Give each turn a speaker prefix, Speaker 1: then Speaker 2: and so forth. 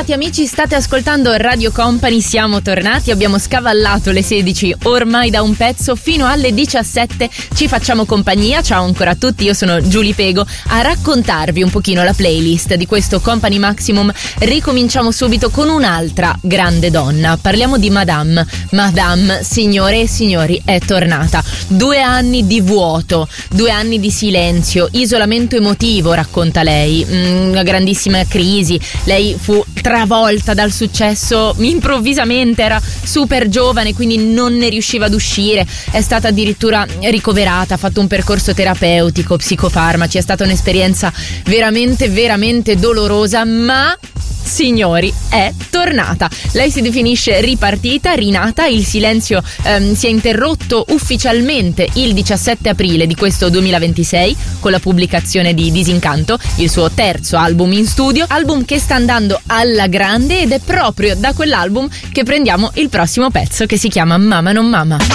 Speaker 1: Bentrovati amici, state ascoltando Radio Company, siamo tornati, abbiamo scavallato le 16 ormai da un pezzo, fino alle 17 ci facciamo compagnia. Ciao ancora a tutti, io sono Giulia Pego a raccontarvi un pochino la playlist di questo Company Maximum. Ricominciamo subito con un'altra grande donna, parliamo di Madame, signore e signori, è tornata. 2 anni di vuoto, 2 anni di silenzio, isolamento emotivo, racconta lei, una grandissima crisi. Lei fu travolta dal successo improvvisamente, era super giovane, quindi non ne riusciva ad uscire, è stata addirittura ricoverata, ha fatto un percorso terapeutico, psicofarmaci, è stata un'esperienza veramente veramente dolorosa, ma signori è tornata. Lei si definisce ripartita, rinata. Il silenzio si è interrotto ufficialmente il 17 aprile di questo 2026 con la pubblicazione di Disincanto, il suo terzo album in studio, album che sta andando alla grande, ed è proprio da quell'album che prendiamo il prossimo pezzo, che si chiama Mama non Mama.